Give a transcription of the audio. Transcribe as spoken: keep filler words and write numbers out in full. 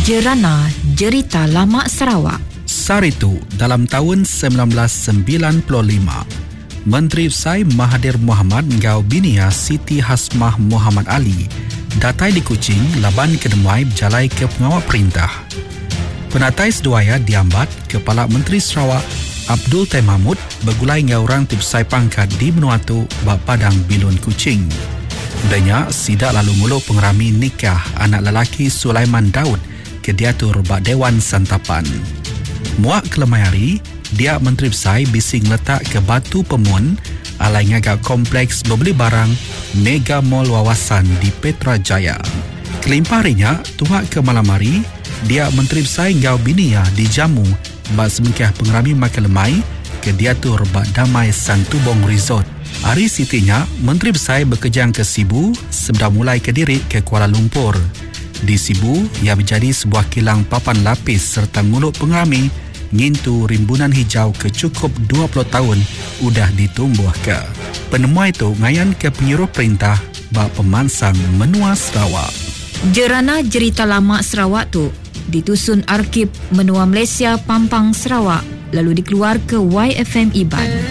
Jerana Jerita Lama Sarawak. Saritu dalam tahun sembilan belas sembilan puluh lima, Menteri Besar Mahathir Mohamad ngau binia Siti Hasmah Muhammad Ali datai di Kuching laban kedemai berjalai ke pengawal perintah. Penatai seduaya diambat Kepala Menteri Sarawak Abdul Tay Mahmud bergulai ngau orang tibsai pangkat di Benua Tu bak Padang Bilun Kuching. Danya sidak lalu muluk pengerami nikah anak lelaki Sulaiman Daud ke diatur bak Dewan Santapan. Muak kelemai hari, dia Menteri Besar bising letak ke Batu Pemun alai ngagak kompleks berbeli barang Mega Mall Wawasan di Petrajaya. Kelimpah harinya, tuak ke malam hari, dia Menteri Besar ngau binia di Jamu bak semengkah pengerami makelemai ke diatur bak Damai Santubong Resort. Hari sitinya, Menteri Besar berkejang ke Sibu sebelum mulai ke diri ke Kuala Lumpur. Di Sibu, ia menjadi sebuah kilang papan lapis serta nguluk pengerami ngintu rimbunan hijau ke cukup dua puluh tahun udah ditumbuh ke. Penemu itu ngayan ke penyuruh perintah bak pemansang menua Sarawak. Jerana Jerita Lama Sarawak tu ditusun Arkib Menua Malaysia Pampang Sarawak lalu dikeluar ke Y F M Iban.